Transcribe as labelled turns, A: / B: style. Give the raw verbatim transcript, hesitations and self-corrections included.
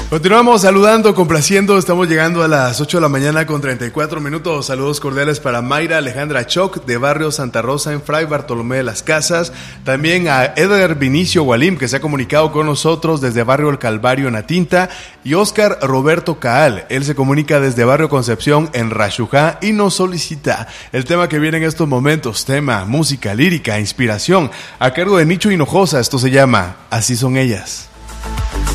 A: Continuamos saludando, complaciendo. Estamos llegando a las ocho de la mañana con treinta y cuatro minutos. Saludos cordiales para Mayra Alejandra Choc de Barrio Santa Rosa en Fray Bartolomé de las Casas. También a Eder Vinicio Gualim, que se ha comunicado con nosotros desde Barrio El Calvario en Atinta. Y Oscar Roberto Caal, él se comunica desde Barrio Concepción en Rayujá y nos solicita el tema que viene en estos momentos. Tema, música, lírica, inspiración, a cargo de Nicho Hinojosa. Esto se llama Así son ellas.